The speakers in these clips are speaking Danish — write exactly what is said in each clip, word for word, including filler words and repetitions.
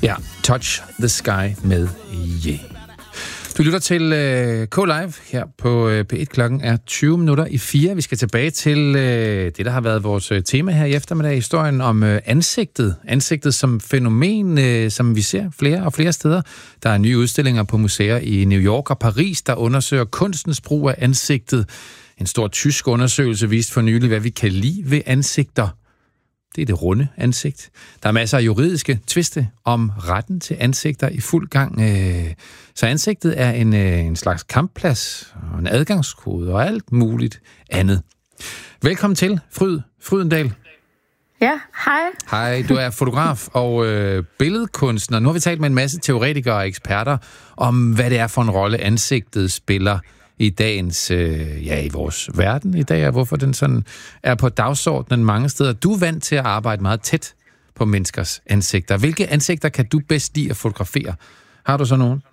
Ja, Touch the Sky med Yeah. Du lytter til uh, K-Live her på uh, P et. Klokken er tyve minutter i fire. Vi skal tilbage til uh, det, der har været vores uh, tema her i eftermiddag. Historien om uh, ansigtet. Ansigtet som fænomen, uh, som vi ser flere og flere steder. Der er nye udstillinger på museer i New York og Paris, der undersøger kunstens brug af ansigtet. En stor tysk undersøgelse viste for nylig, hvad vi kan lide ved ansigter. Det er det runde ansigt. Der er masser af juridiske tviste om retten til ansigter i fuld gang. Så ansigtet er en, en slags kampplads og en adgangskode og alt muligt andet. Velkommen til, Fryd Frydendal. Ja, hej. Hej, du er fotograf og øh, billedkunstner. Nu har vi talt med en masse teoretikere og eksperter om, hvad det er for en rolle ansigtet spiller i dagens, øh, ja, i vores verden i dag, og hvorfor den sådan er på dagsordenen mange steder. Du er vant til at arbejde meget tæt på menneskers ansigter. Hvilke ansigter kan du bedst lide at fotografere? Har du så nogen?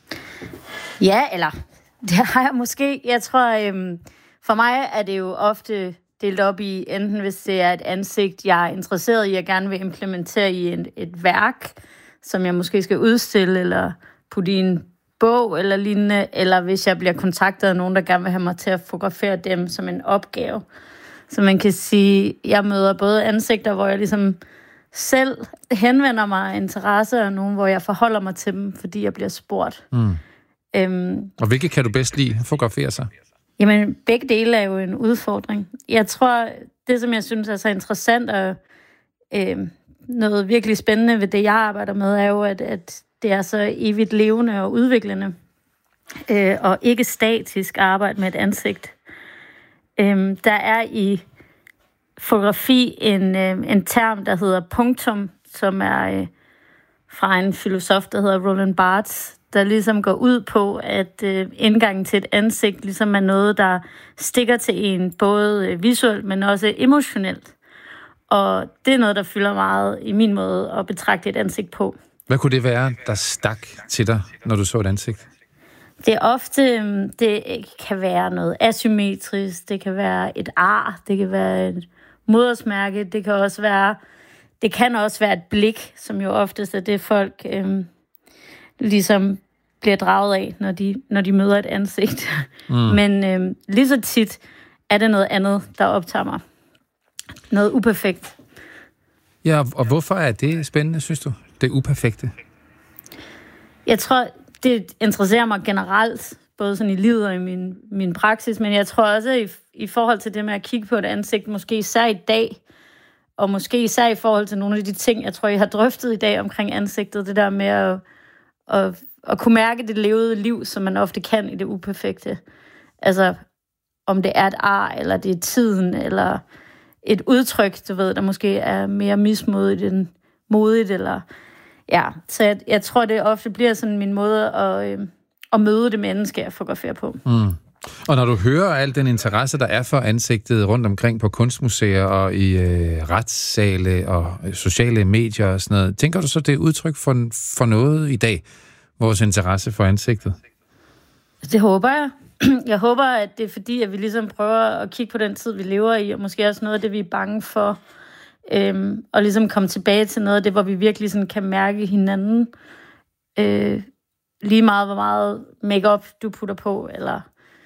Ja, eller det har jeg måske. Jeg tror, øhm, for mig er det jo ofte delt op i, enten hvis det er et ansigt, jeg er interesseret i, jeg gerne vil implementere i et, et værk, som jeg måske skal udstille, eller putte i en bog eller lignende, eller hvis jeg bliver kontaktet af nogen, der gerne vil have mig til at fotografere dem som en opgave. Så man kan sige, jeg møder både ansigter, hvor jeg ligesom selv henvender mig interesse, og nogen, hvor jeg forholder mig til dem, fordi jeg bliver spurgt. Mm. Øhm, og hvilke kan du bedst lide at fotografere sig? Jamen, begge dele er jo en udfordring. Jeg tror, det som jeg synes er så interessant, og øh, noget virkelig spændende ved det, jeg arbejder med, er jo, at, at det er så evigt levende og udviklende, øh, og ikke statisk arbejde med et ansigt. Øh, der er i fotografi en, øh, en term, der hedder punktum, som er øh, fra en filosof, der hedder Roland Barthes, der ligesom går ud på, at øh, indgangen til et ansigt ligesom er noget, der stikker til en, både øh, visuelt, men også emotionelt. Og det er noget, der fylder meget i min måde at betragte et ansigt på. Hvad kunne det være, der stak til dig, når du så et ansigt? Det er ofte, det kan være noget asymmetrisk, det kan være et ar, det kan være et modersmærke, det kan også være, det kan også være et blik, som jo oftest er det, folk øhm, ligesom bliver draget af, når de, når de møder et ansigt. Mm. Men øhm, lige så tit er det noget andet, der optager mig. Noget uperfekt. Ja, og hvorfor er det spændende, synes du? Det uperfekte? Jeg tror, det interesserer mig generelt, både sådan i livet og i min, min praksis, men jeg tror også i, i forhold til det med at kigge på et ansigt, måske især i dag, og måske især i forhold til nogle af de ting, jeg tror, I har drøftet i dag omkring ansigtet, det der med at, at, at kunne mærke det levede liv, som man ofte kan i det uperfekte. Altså, om det er et ar, eller det er tiden, eller et udtryk, du ved, der måske er mere mismodigt end modigt, eller ja, så jeg, jeg tror, det ofte bliver sådan min måde at, øh, at møde det menneske, jeg fotograferer på. Mm. Og når du hører al den interesse, der er for ansigtet rundt omkring på kunstmuseer og i øh, retssale og sociale medier og sådan noget, tænker du så, det er udtryk for, for noget i dag, vores interesse for ansigtet? Det håber jeg. Jeg håber, at det er fordi, at vi ligesom prøver at kigge på den tid, vi lever i, og måske også noget af det, vi er bange for, Øhm, og ligesom komme tilbage til noget af det, hvor vi virkelig sådan kan mærke hinanden. Øh, lige meget, hvor meget make-up du putter på, eller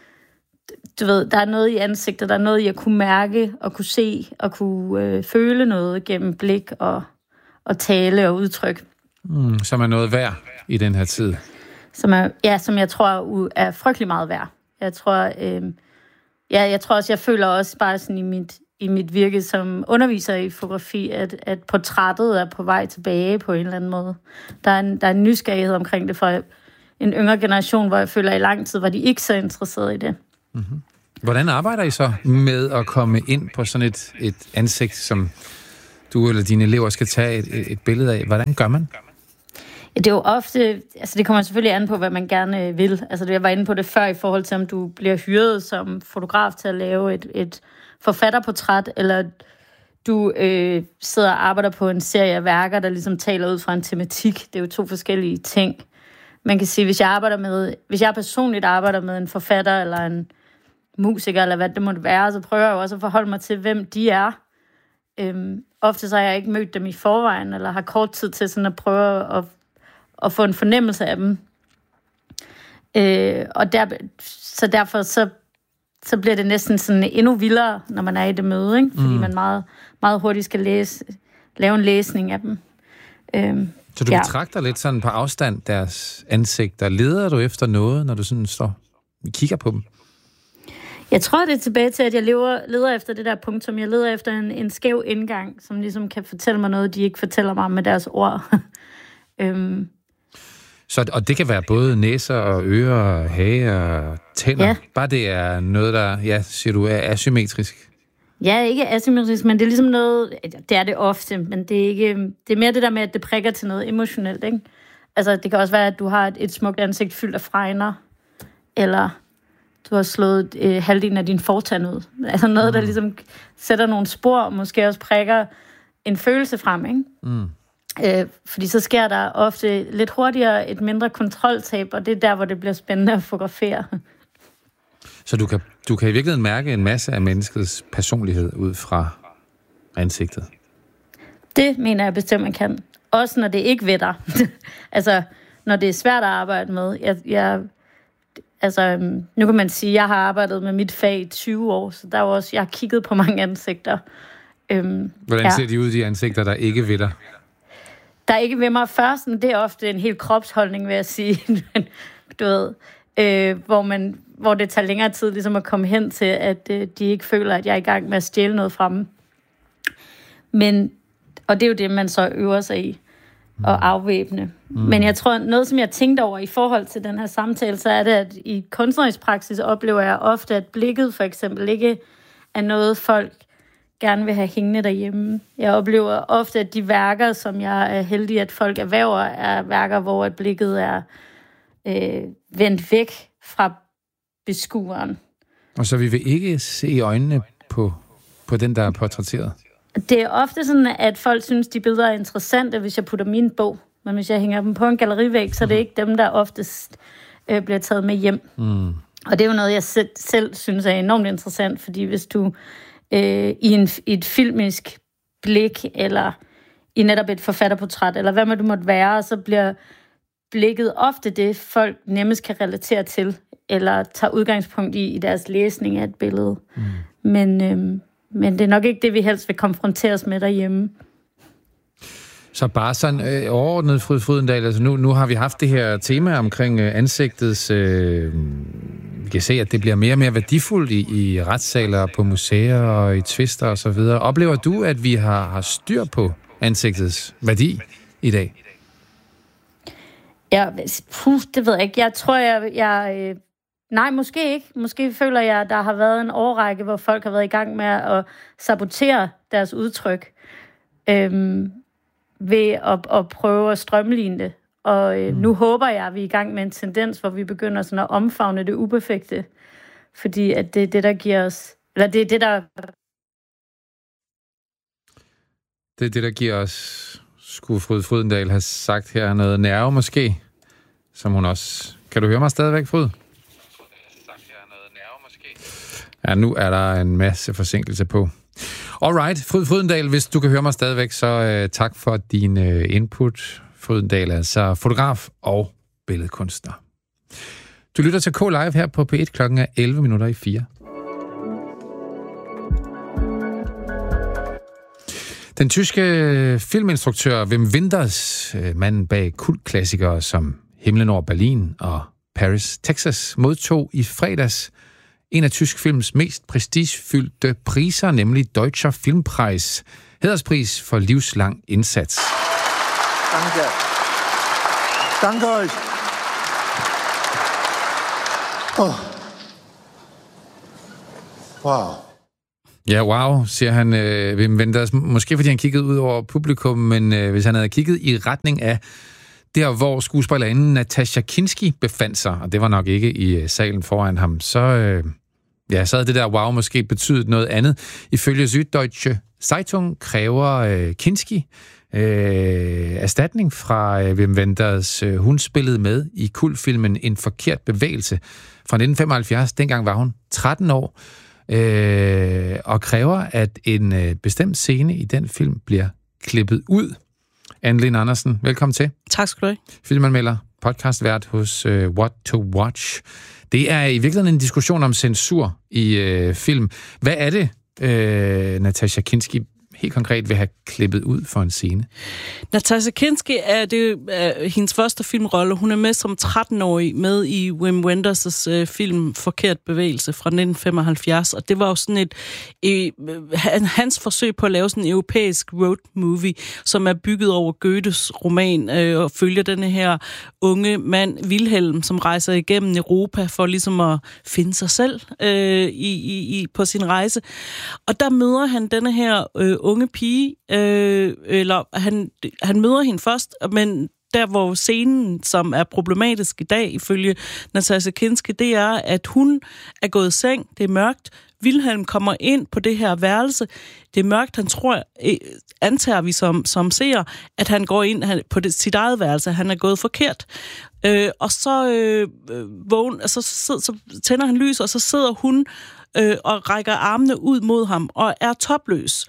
du ved, der er noget i ansigtet, der er noget i at kunne mærke, og kunne se, og kunne øh, føle noget gennem blik, og, og tale og udtryk. Mm, som er noget værd i den her tid. Som er, ja, som jeg tror er frygtelig meget værd. Jeg tror, øh, ja, jeg tror også, jeg føler også bare sådan i mit i mit virke som underviser i fotografi, at, at portrættet er på vej tilbage på en eller anden måde. Der er en, der er en nysgerrighed omkring det for en yngre generation, hvor jeg føler, at i lang tid var de ikke så interesserede i det. Mm-hmm. Hvordan arbejder I så med at komme ind på sådan et, et ansigt, som du eller dine elever skal tage et, et billede af? Hvordan gør man? Ja, det er jo ofte, altså det kommer selvfølgelig an på, hvad man gerne vil. Altså jeg var inde på det før i forhold til, om du bliver hyret som fotograf til at lave et, et forfatterportræt, eller du øh, sidder og arbejder på en serie af værker, der ligesom taler ud fra en tematik. Det er jo to forskellige ting. Man kan sige, hvis jeg arbejder med, hvis jeg personligt arbejder med en forfatter, eller en musiker, eller hvad det måtte være, så prøver jeg jo også at forholde mig til, hvem de er. Øhm, ofte så har jeg ikke mødt dem i forvejen, eller har kort tid til sådan at prøve at, at få en fornemmelse af dem. Øh, og der, så derfor så, så bliver det næsten sådan endnu vildere, når man er i det møde, ikke? Fordi mm. man meget, meget hurtigt skal læse, lave en læsning af dem. Øhm, så du ja. betragter lidt sådan på afstand deres ansigter. Leder du efter noget, når du sådan står kigger på dem? Jeg tror, det er tilbage til, at jeg lever, leder efter det der punktum. Jeg leder efter en, en skæv indgang, som ligesom kan fortælle mig noget, de ikke fortæller mig med deres ord. øhm. Så, og det kan være både næser og ører og hage og tænder. Ja. Bare det er noget, der, ja, siger du, er asymmetrisk. Ja, ikke asymmetrisk, men det er ligesom noget, det er det ofte, men det er ikke, det er mere det der med, at det prikker til noget emotionelt, ikke? Altså, det kan også være, at du har et, et smukt ansigt fyldt af fregner, eller du har slået øh, halvdelen af din fortand ud. Altså noget, mm. der ligesom sætter nogle spor, og måske også prikker en følelse frem, ikke? Mm. Øh, fordi så sker der ofte lidt hurtigere et mindre kontroltab, og det er der, hvor det bliver spændende at fotografere. Så du kan, du kan i virkeligheden mærke en masse af menneskets personlighed ud fra ansigtet? Det mener jeg bestemt, man kan. Også når det ikke ved dig. Altså, når det er svært at arbejde med. Jeg, jeg, altså, nu kan man sige, at jeg har arbejdet med mit fag i tyve år, så der er også, jeg har kigget på mange ansigter. Øhm, Hvordan ser ja. de ud, de ansigter, der ikke ved dig? Der er ikke ved mig først, men det er ofte en helt kropsholdning, vil jeg sige. Du ved, øh, hvor, man, hvor det tager længere tid ligesom at komme hen til, at øh, de ikke føler, at jeg er i gang med at stjæle noget fra dem. Men, og det er jo det, man så øver sig i, mm. at afvæbne. Mm. Men jeg tror, noget som jeg tænkte over i forhold til den her samtale, så er det, at i kunstnerisk praksis oplever jeg ofte, at blikket for eksempel ikke er noget, folk gerne vil have hængende derhjemme. Jeg oplever ofte, at de værker, som jeg er heldig, at folk erhverver, er værker, hvor et blikket er øh, vendt væk fra beskueren. Og så vi vil ikke se i øjnene på, på den, der er portrætteret? Det er ofte sådan, at folk synes, de billeder er interessante, hvis jeg putter min bog. Men hvis jeg hænger dem på en gallerivæg, så er det ikke dem, der oftest øh, bliver taget med hjem. Mm. Og det er jo noget, jeg selv, selv synes er enormt interessant, fordi hvis du øh, i, en, i et filmisk blik, eller i netop et forfatterportræt, eller hvad man du måtte være, så bliver blikket ofte det, folk nemmest kan relatere til, eller tager udgangspunkt i, i deres læsning af et billede. Mm. Men, øh, men det er nok ikke det, vi helst vil konfronteres med derhjemme. Så bare sådan øh, overordnet, Fryd Frydendal, altså nu, nu har vi haft det her tema omkring øh, ansigtets... Øh, vi kan se, at det bliver mere og mere værdifuldt i, i retssaler, på museer og i tvister og så videre. Oplever du, at vi har, har styr på ansigtets værdi i dag? Ja, puh, det ved jeg ikke. Jeg tror, jeg... jeg øh, nej, måske ikke. Måske føler jeg, at der har været en årrække, hvor folk har været i gang med at sabotere deres udtryk. Øhm, ved at, at prøve at strømligne det. Og øh, mm. nu håber jeg, at vi er i gang med en tendens, hvor vi begynder sådan at omfavne det uperfekte. Fordi at det er det, der giver os... Eller det er det, der... Det er det, der giver os... Skulle Fryd Frydendal have sagt her noget nerve måske? Som hun også... Kan du høre mig stadigvæk, Fryd? Ja, nu er der en masse forsinkelse på. Alright, Fryd Frydendal, hvis du kan høre mig stadigvæk, så uh, tak for din uh, input. Frydendal er altså fotograf og billedkunstner. Du lytter til K-Live her på P et, klokken er elleve minutter i fire. Den tyske filminstruktør Wim Wenders, manden bag kultklassikere som Himlen over Berlin og Paris, Texas, modtog i fredags en af tysk films mest prestigefyldte priser, nemlig Deutscher Filmpreis, hæderspris for livslang indsats. Danke. Danke euch. Oh. Wow. Ja, wow, siger han, øh, Wim Wenders. Måske fordi han kiggede ud over publikum, men øh, hvis han havde kigget i retning af der, hvor skuespillerinden Natascha Kinski befandt sig, og det var nok ikke i øh, salen foran ham, så, øh, ja, så havde det der wow måske betydet noget andet. Ifølge Süddeutsche Zeitung kræver øh, Kinski øh, erstatning fra øh, Wim Wenders. Øh, hun spillede med i kultfilmen En forkert bevægelse fra nitten femoghalvfjerds. Dengang var hun tretten år. øh, og kræver, at en øh, bestemt scene i den film bliver klippet ud. Anne-Lin Andersen, velkommen til. Tak skal du have. Filmanmelder, podcastvært hos øh, What to Watch. Det er i virkeligheden en diskussion om censur i øh, film. Hvad er det, øh, Natasha Kinski helt konkret vil have klippet ud for en scene? Natasha Kinski er, det er hendes første filmrolle. Hun er med som tretten-årig med i Wim Wenders' øh, film Forkert bevægelse fra nitten femoghalvfjerds, og det var jo sådan et øh, hans forsøg på at lave sådan en europæisk road movie, som er bygget over Goethes roman øh, og følger denne her unge mand, Wilhelm, som rejser igennem Europa for ligesom at finde sig selv øh, i, i, i, på sin rejse. Og der møder han denne her øh, unge pige, øh, eller han, han møder hende først, men der hvor scenen, som er problematisk i dag, ifølge Natasha Kinski, det er, at hun er gået i seng, det er mørkt, Wilhelm kommer ind på det her værelse, det er mørkt, han tror, antager vi som, som ser, at han går ind han, på det, sit eget værelse, han er gået forkert. Øh, og så, øh, vågen, altså, så, så tænder han lys, og så sidder hun øh, og rækker armene ud mod ham, og er topløs.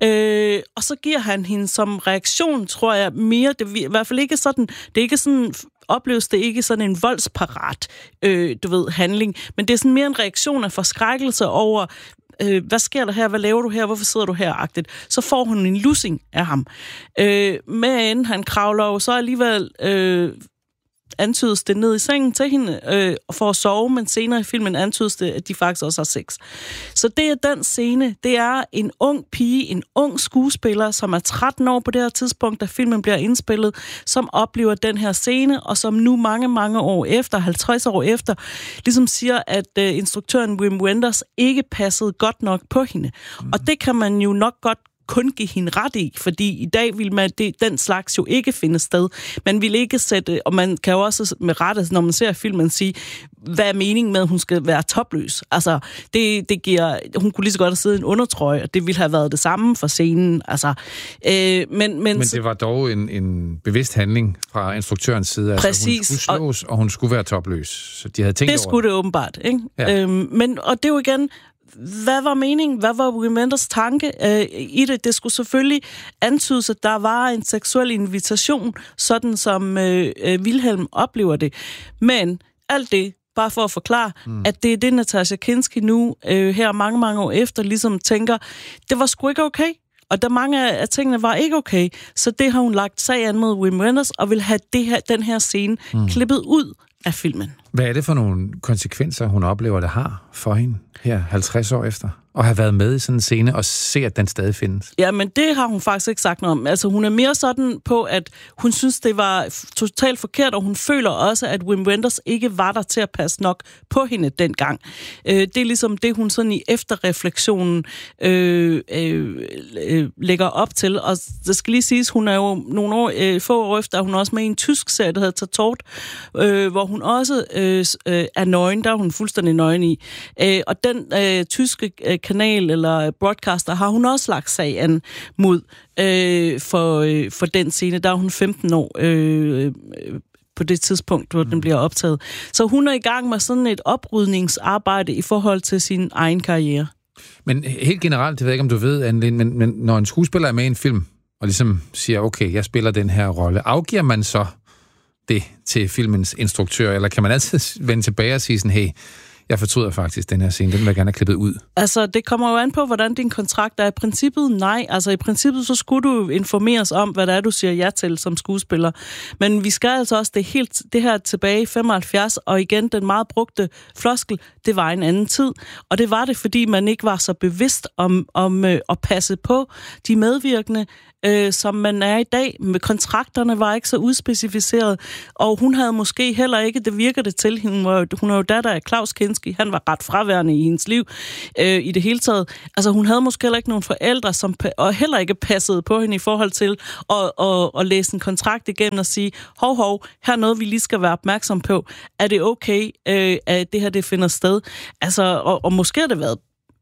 Øh, og så giver han hende som reaktion, tror jeg, mere, det er i hvert fald ikke sådan, det er ikke sådan, opleves det ikke sådan en voldsparat, øh, du ved, handling, men det er sådan mere en reaktion af forskrækkelse over, øh, hvad sker der her, hvad laver du her, hvorfor sidder du her-agtigt, så får hun en lussing af ham. Øh, men han kravler jo så alligevel øh, antydes det ned i sengen til hende øh, for at sove, men senere i filmen antydes det, at de faktisk også har sex. Så det er den scene. Det er en ung pige, en ung skuespiller, som er tretten år på det her tidspunkt, da filmen bliver indspillet, som oplever den her scene, og som nu mange, mange år efter, halvtreds år efter, ligesom siger, at øh, instruktøren Wim Wenders ikke passede godt nok på hende. Mm. Og det kan man jo nok godt kun give hende ret i, fordi i dag vil man det, den slags jo ikke finde sted. Man vil ikke sætte, og man kan jo også med rette, når man ser filmen, sige, hvad er meningen med, at hun skal være topløs? Altså, det, det giver, hun kunne lige så godt have siddet i en undertrøje, og det ville have været det samme for scenen. Altså, øh, men, men, men det var dog en, en bevidst handling fra instruktørens side. Præcis. Altså, hun skulle slås, og, og hun skulle være topløs. Så de havde tænkt det over skulle det åbenbart, ikke? Ja. Øhm, men, og det er jo igen, hvad var meningen? Hvad var Wim Wenders tanke øh, i det? Det skulle selvfølgelig antydes, at der var en seksuel invitation, sådan som øh, øh, Wilhelm oplever det. Men alt det, bare for at forklare, mm. at det er det, Natasha Kinski nu, øh, her mange, mange år efter, ligesom tænker, det var sgu ikke okay. Og der mange af tingene var ikke okay. Så det har hun lagt sag an mod Wim Wenders, og vil have det her, den her scene mm. klippet ud af filmen. Hvad er det for nogle konsekvenser, hun oplever, det har for hende her halvtreds år efter? Og have været med i sådan en scene og se, at den stadig findes? Ja, men det har hun faktisk ikke sagt noget om. Altså, hun er mere sådan på, at hun synes, det var totalt forkert, og hun føler også, at Wim Wenders ikke var der til at passe nok på hende dengang. Øh, det er ligesom det, hun sådan i efterreflektionen øh, øh, øh, lægger op til. Og det skal lige siges, hun er jo nogle år, øh, få år efter, hun er også med i en tysk serie, der hedder Tatort, øh, hvor hun også øh, er nøgen. Der er hun fuldstændig nøgen i. Øh, og den øh, tyske øh, kanal eller broadcaster har hun også lagt sag an mod øh, for, øh, for den scene. Der er hun femten år øh, øh, på det tidspunkt, hvor mm. den bliver optaget. Så hun er i gang med sådan et oprydningsarbejde i forhold til sin egen karriere. Men helt generelt, jeg ved ikke, om du ved, Anne-Lin, men, men når en skuespiller er med i en film, og ligesom siger, okay, jeg spiller den her rolle, afgiver man så det til filmens instruktør, eller kan man altid vende tilbage og sige sådan, hey, jeg fortryder faktisk den her scene, den vil jeg gerne have klippet ud. Altså, det kommer jo an på, hvordan din kontrakt er. I princippet, nej. Altså, i princippet, så skulle du informeres om, hvad det er, du siger ja til som skuespiller. Men vi skal altså også det, helt, det her tilbage i femoghalvfjerds, og igen, den meget brugte floskel, det var en anden tid. Og det var det, fordi man ikke var så bevidst om, om øh, at passe på de medvirkende, øh, som man er i dag. Med kontrakterne var ikke så udspecificeret, og hun havde måske heller ikke, det virker det til, hun, var, hun er jo datter af Klaus Kinski, han var ret fraværende i hendes liv øh, i det hele taget. Altså hun havde måske heller ikke nogen forældre, som og heller ikke passede på hende i forhold til at, at, at læse en kontrakt igennem og sige, hov, hov, her er noget, vi lige skal være opmærksom på. Er det okay, øh, at det her det finder sted? Altså, og, og måske har det været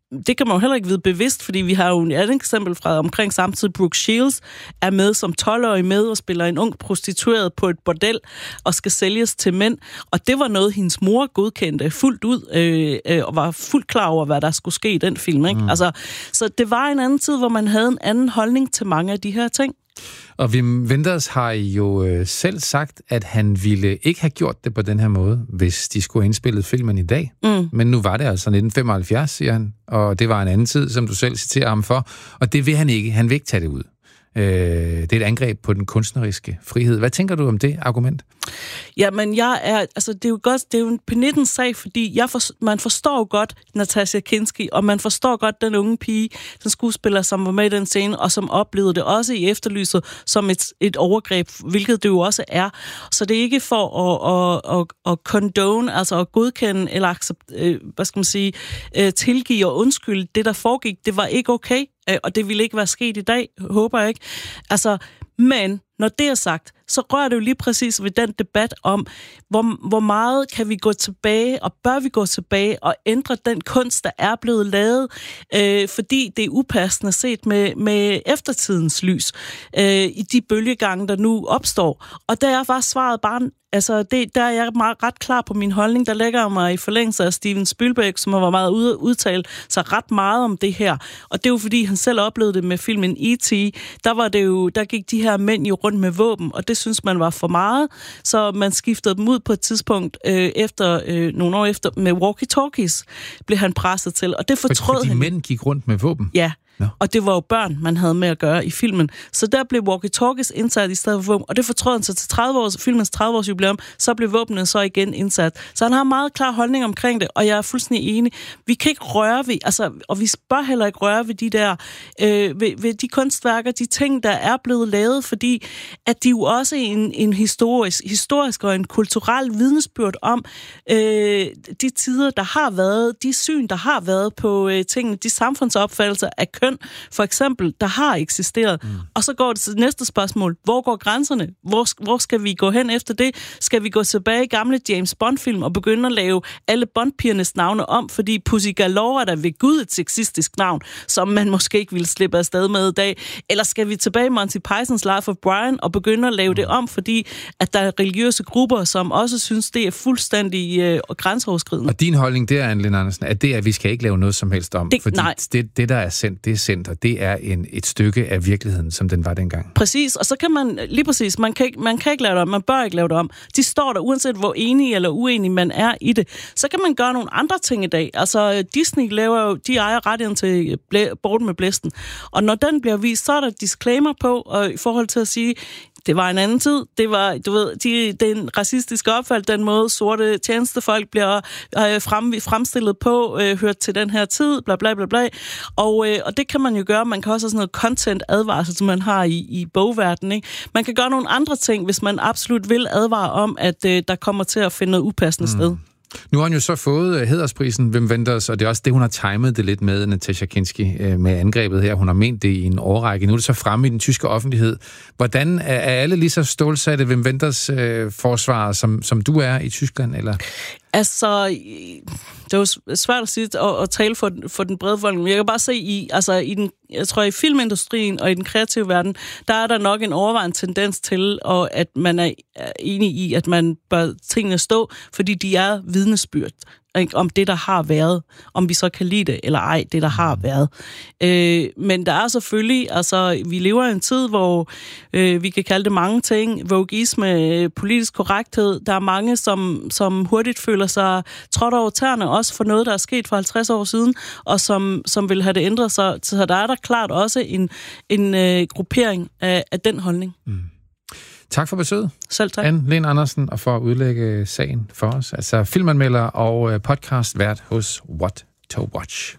det kan man jo heller ikke vide bevidst, fordi vi har jo et andet eksempel fra omkring samtidig. Brooke Shields er med som tolv-årig med og spiller en ung prostitueret på et bordel og skal sælges til mænd. Og det var noget, hendes mor godkendte fuldt ud øh, øh, og var fuldt klar over, hvad der skulle ske i den film. Ikke? Mm. Altså, så det var en anden tid, hvor man havde en anden holdning til mange af de her ting. Og Wim Wenders har jo øh, selv sagt, at han ville ikke have gjort det på den her måde, hvis de skulle have indspillet filmen i dag. Mm. Men nu var det altså nitten femoghalvfjerds, siger han, og det var en anden tid, som du selv citerer ham for, og det vil han ikke. Han vil ikke tage det ud. Øh, det er et angreb på den kunstneriske frihed. Hvad tænker du om det argument? Jamen, jeg er, altså, det er jo godt, det er jo en P nitten sag, fordi jeg for, man forstår jo godt Natasha Kinski, og man forstår godt den unge pige, den skuespiller, som var med i den scene, og som oplevede det også i Efterlyset som et, et overgreb, hvilket det jo også er. Så det er ikke for at, at, at, at condone, altså at godkende, eller accept, øh, hvad skal man sige, øh, tilgive og undskylde det, der foregik. Det var ikke okay, øh, og det ville ikke være sket i dag, håber jeg ikke. Altså, men når det er sagt, så rører det jo lige præcis ved den debat om, hvor, hvor meget kan vi gå tilbage, og bør vi gå tilbage og ændre den kunst, der er blevet lavet, øh, fordi det er upassende set med, med eftertidens lys øh, i de bølgegange, der nu opstår. Og der var svaret bare, altså det, der er jeg meget, ret klar på min holdning, der lægger mig i forlængelse af Steven Spielberg, som har været meget ude udtalt sig ret meget om det her. Og det er jo fordi, han selv oplevede det med filmen E T Der var det jo, der gik de her mænd jo rundt med våben, og det synes man var for meget, så man skiftede dem ud på et tidspunkt øh, efter øh, nogle år efter med walkie-talkies blev han presset til, og det fortrød fordi han. Fordi mænd gik rundt med våben? Ja. No. Og det var jo børn, man havde med at gøre i filmen. Så der blev walkie-talkies indsat i stedet for våben, og det fortrød han så til tredive års, filmens tredive års jubilæum, så blev våbnet så igen indsat. Så han har en meget klar holdning omkring det, og jeg er fuldstændig enig. Vi kan ikke røre ved, altså, og vi bør heller ikke røre ved de der, øh, ved, ved de kunstværker, de ting, der er blevet lavet, fordi at de jo også er en, en historisk, historisk og en kulturel vidnesbyrd om øh, de tider, der har været, de syn, der har været på øh, tingene, de samfundsopfattelser af køn, for eksempel, der har eksisteret. Mm. Og så går det til næste spørgsmål. Hvor går grænserne? Hvor, hvor skal vi gå hen efter det? Skal vi gå tilbage i gamle James Bond-film og begynde at lave alle Bond-pigernes navne om? Fordi Pussy Galore er der ved Gud et sexistisk navn, som man måske ikke ville slippe afsted med i dag. Eller skal vi tilbage i Monty Pythons Life of Brian og begynde at lave det om, fordi at der er religiøse grupper, som også synes, det er fuldstændig øh, grænseoverskridende. Og din holdning, det er, Anne Linn Andersen, at det er, at vi skal ikke lave noget som helst om. Det, fordi nej. Det, det, der er sendt, det er sendt, og det er en, et stykke af virkeligheden, som den var dengang. Præcis, og så kan man, lige præcis, man kan, ikke, man kan ikke lave det om, man bør ikke lave det om. De står der, uanset hvor enig eller uenig man er i det. Så kan man gøre nogle andre ting i dag. Altså, Disney laver jo, de ejer rettigheden til blæ, Borten med Blæsten. Og når den bliver vist, så er der disclaimer på, og i forhold til at sige, det var en anden tid. Det var, du ved, de, den racistiske opfald, den måde sorte tjenestefolk bliver øh, frem, fremstillet på, øh, hørt til den her tid, bla bla bla bla. Og, øh, og det kan man jo gøre. Man kan også have sådan noget content-advarsel, som man har i, i bogverdenen, ikke? Man kan gøre nogle andre ting, hvis man absolut vil advare om, at øh, der kommer til at finde noget upassende mm. sted. Nu har han jo så fået hædersprisen, Wim Wenders, og det er også det, hun har timet det lidt med, Natasha Kinski, med angrebet her. Hun har ment det i en årrække. Nu er det så fremme i den tyske offentlighed. Hvordan er alle lige så stålsatte Wim Wenders øh, forsvarer, som, som du er i Tyskland, eller? Altså, det er jo svært at sige at, at tale for, for den brede folk, men jeg kan bare se i, altså i den, jeg tror i filmindustrien og i den kreative verden, der er der nok en overvejende tendens til, og at man er enig i, at man bør tingene stå, fordi de er vidnesbyrd om det, der har været, om vi så kan lide det eller ej, det, der har været. Øh, men der er selvfølgelig, altså, vi lever i en tid, hvor øh, vi kan kalde det mange ting, voguisme, politisk korrekthed, der er mange, som, som hurtigt føler sig trådt over tæerne, også for noget, der er sket for halvtreds år siden, og som, som vil have det ændret sig. Så der er der klart også en, en øh, gruppering af, af den holdning. Mm. Tak for besøget. Selv tak. Anne Linn Andersen, og for at udlægge sagen for os. Altså filmanmelder og podcast vært hos What to Watch.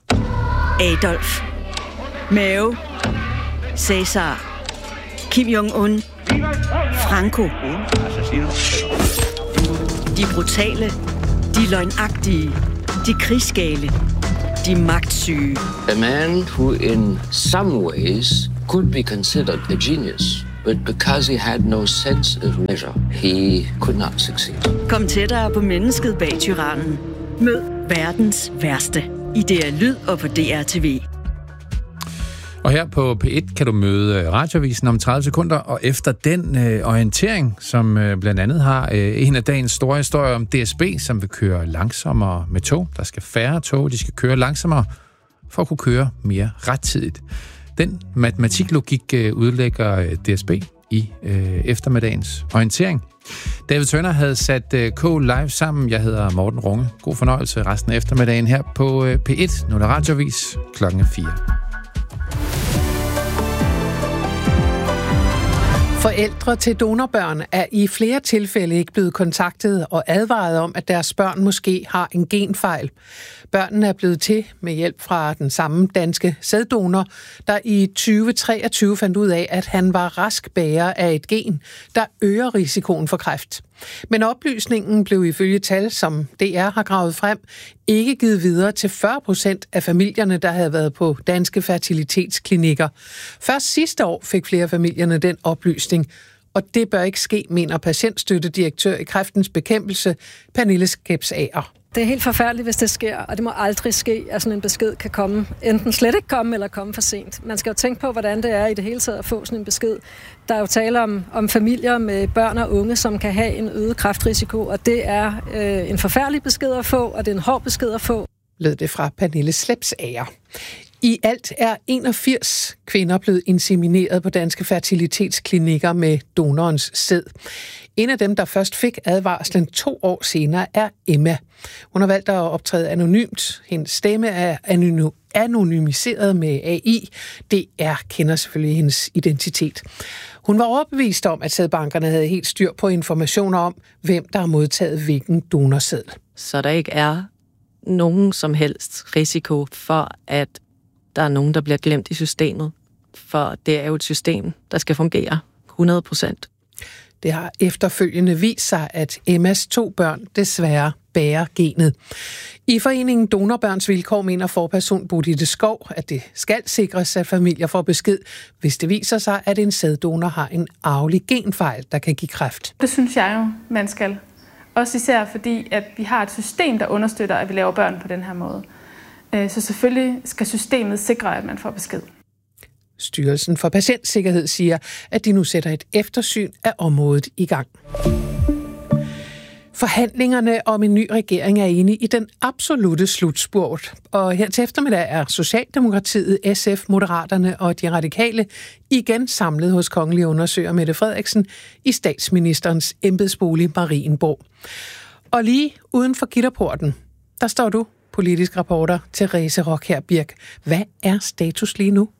Adolf. Mao. Cæsar. Kim Jong-un. Franco. De brutale. De løgnagtige. De krigsgale. De magtsyge. A man who in some ways could be considered a genius. But because he had no sense of measure, he could not succeed. Kom tættere på mennesket bag tyrannen. Mød verdens værste. i D R Lyd og på D R T V. Og her på P et kan du møde Radioavisen om tredive sekunder, og efter den øh, orientering, som øh, blandt andet har øh, en af dagens store historier om D S B, som vil køre langsommere med tog. Der skal færre tog, de skal køre langsommere for at kunne køre mere rettidigt. Den matematiklogik øh, udlægger øh, D S B i øh, eftermiddagens orientering. David Tønder havde sat øh, K live sammen. Jeg hedder Morten Runge. God fornøjelse resten af eftermiddagen her på øh, P et. Nu er der Radioavis klokken fire. Forældre til donorbørn er i flere tilfælde ikke blevet kontaktet og advaret om, at deres børn måske har en genfejl. Børnene er blevet til med hjælp fra den samme danske sæddonor, der i tyve treogtyve fandt ud af, at han var rask bærer af et gen, der øger risikoen for kræft. Men oplysningen blev ifølge tal, som D R har gravet frem, ikke givet videre til fyrre procent af familierne, der havde været på danske fertilitetsklinikker. Først sidste år fik flere af familierne den oplysning, og det bør ikke ske, mener patientstøttedirektør i Kræftens Bekæmpelse, Pernille Skepsager. Det er helt forfærdeligt, hvis det sker, og det må aldrig ske, at sådan en besked kan komme. Enten slet ikke komme, eller komme for sent. Man skal jo tænke på, hvordan det er i det hele taget at få sådan en besked. Der er jo tale om, om familier med børn og unge, som kan have en øget kræftrisiko, og det er øh, en forfærdelig besked at få, og det er en hård besked at få. Lød det fra Pernille Skepsager. I alt er enogfirs kvinder blevet insemineret på danske fertilitetsklinikker med donorens sæd. En af dem, der først fik advarslen to år senere, er Emma. Hun har valgt at optræde anonymt. Hendes stemme er anonymiseret med A I. D R kender selvfølgelig hendes identitet. Hun var overbevist om, at sædbankerne havde helt styr på informationer om, hvem der har modtaget hvilken donorsæd. Så der ikke er nogen som helst risiko for, at der er nogen, der bliver glemt i systemet. For det er jo et system, der skal fungere hundrede procent. Det har efterfølgende vist sig, at Emmas to børn desværre bærer genet. I foreningen Donorbørns Vilkår mener forperson Bodil Skov, at det skal sikres, at familier får besked, hvis det viser sig, at en sæddonor har en arvelig genfejl, der kan give kræft. Det synes jeg jo, man skal. Også især fordi, at vi har et system, der understøtter, at vi laver børn på den her måde. Så selvfølgelig skal systemet sikre, at man får besked. Styrelsen for Patientsikkerhed siger, at de nu sætter et eftersyn af området i gang. Forhandlingerne om en ny regering er inde i den absolute slutspurt. Og her til eftermiddag er Socialdemokratiet, S F, Moderaterne og de radikale igen samlet hos kongelige undersøger Mette Frederiksen i statsministerens embedsbolig Marienborg. Og lige uden for gitterporten, der står du, politisk reporter Therese Rockher Birk. Hvad er status lige nu?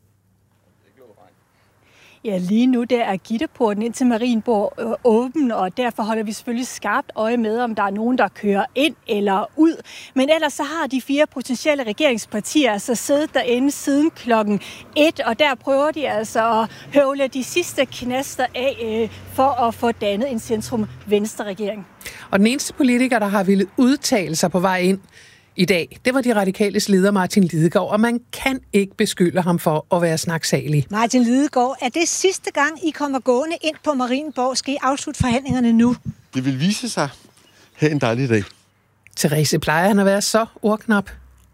Ja, lige nu der er gitterporten ind til Marienborg øh, åben, og derfor holder vi selvfølgelig skarpt øje med, om der er nogen, der kører ind eller ud. Men ellers så har de fire potentielle regeringspartier altså siddet derinde siden klokken et, og der prøver de altså at høvle de sidste knaster af øh, for at få dannet en centrum-venstre-regering. Og den eneste politiker, der har ville udtale sig på vej ind i dag, det var de radikales leder Martin Lidegaard, og man kan ikke beskylde ham for at være snaksalig. Martin Lidegaard, er det sidste gang, I kommer gående ind på Marienborg? Skal I afslutte forhandlingerne nu? Det vil vise sig. Ha' en dejlig dag. Therese, plejer han at være så ordknap?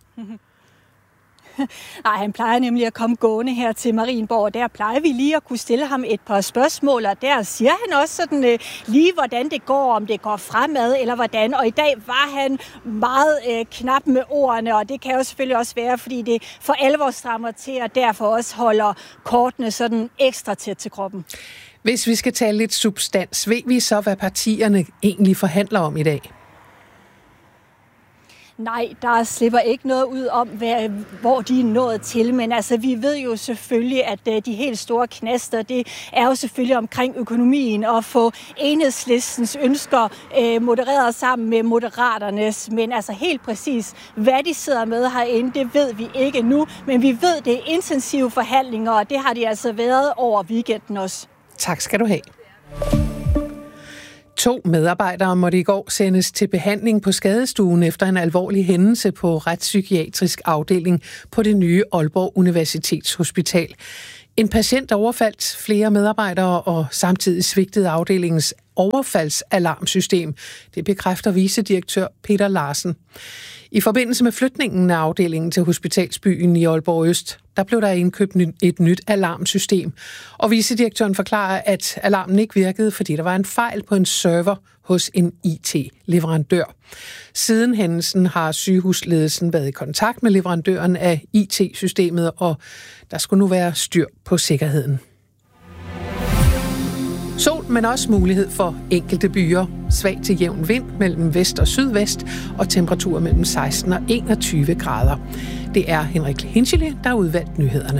Nej, han plejer nemlig at komme gående her til Marienborg, og der plejer vi lige at kunne stille ham et par spørgsmål, og der siger han også sådan øh, lige, hvordan det går, om det går fremad, eller hvordan. Og i dag var han meget øh, knap med ordene, og det kan jo selvfølgelig også være, fordi det for alvor strammer til, og derfor også holder kortene sådan ekstra tæt til kroppen. Hvis vi skal tale lidt substans, ved vi så, hvad partierne egentlig forhandler om i dag? Nej, der slipper ikke noget ud om, hvad, hvor de er nået til, men altså, vi ved jo selvfølgelig, at uh, de helt store knaster, det er jo selvfølgelig omkring økonomien og få Enhedslistens ønsker uh, modereret sammen med Moderaternes, men altså helt præcis, hvad de sidder med herinde, det ved vi ikke nu, men vi ved, det er intensive forhandlinger, og det har de altså været over weekenden også. Tak skal du have. To medarbejdere måtte i går sendes til behandling på skadestuen efter en alvorlig hændelse på retspsykiatrisk afdeling på det nye Aalborg Universitetshospital. En patient overfaldt flere medarbejdere og samtidig svigtede afdelingens overfaldsalarmsystem. Det bekræfter vicedirektør Peter Larsen. I forbindelse med flytningen af afdelingen til Hospitalsbyen i Aalborg Øst, der blev der indkøbt et nyt alarmsystem. Og vicedirektøren forklarer, at alarmen ikke virkede, fordi der var en fejl på en server hos en I T-leverandør. Siden hændelsen har sygehusledelsen været i kontakt med leverandøren af I T-systemet, og der skulle nu være styr på sikkerheden. Sol, men også mulighed for enkelte byer. Svag til jævn vind mellem vest og sydvest, og temperaturer mellem seksten og enogtyve grader. Det er Henrik Hinchely, der har udvalgt nyhederne.